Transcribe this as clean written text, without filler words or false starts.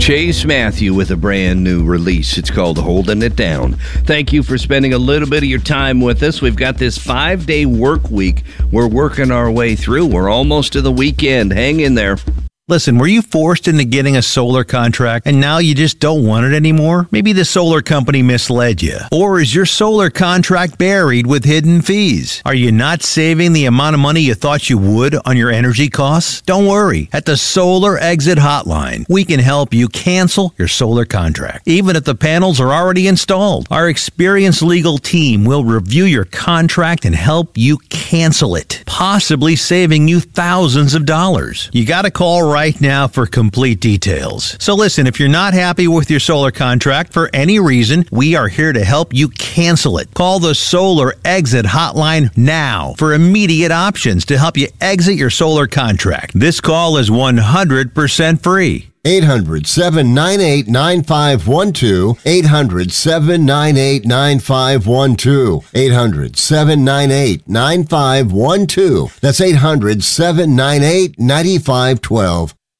Chase Matthew with a brand new release. It's called Holding It Down. Thank you for spending a little bit of your time with us. We've got this 5-day work week we're working our way through. We're almost to the weekend. Hang in there. Listen, were you forced into getting a solar contract and now you just don't want it anymore? Maybe the solar company misled you. Or is your solar contract buried with hidden fees? Are you not saving the amount of money you thought you would on your energy costs? Don't worry. At the Solar Exit Hotline, we can help you cancel your solar contract, even if the panels are already installed. Our experienced legal team will review your contract and help you cancel it, possibly saving you thousands of dollars. You got to call right now for complete details. So listen, if you're not happy with your solar contract for any reason, we are here to help you cancel it. Call the Solar Exit Hotline now for immediate options to help you exit your solar contract. This call is 100% free. 800-798-9512. 800-798-9512. 800-798-9512. That's 800-798-9512.